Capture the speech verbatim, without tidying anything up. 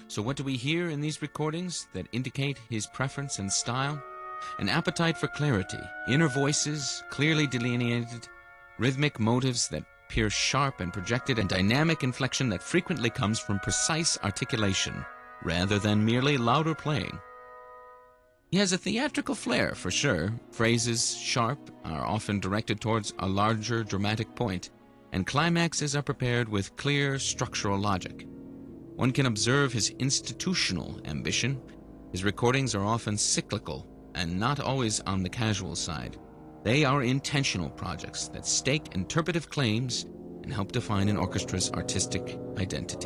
So what do we hear in these recordings that indicate his preference and style? An appetite for clarity, inner voices clearly delineated, rhythmic motives that pierce sharp and projected, and dynamic inflection that frequently comes from precise articulation rather than merely louder playing. He has a theatrical flair, for sure. Phrases, sharp, are often directed towards a larger dramatic point, and climaxes are prepared with clear structural logic. One can observe his institutional ambition. His recordings are often cyclical and not always on the casual side. They are intentional projects that stake interpretive claims and help define an orchestra's artistic identity.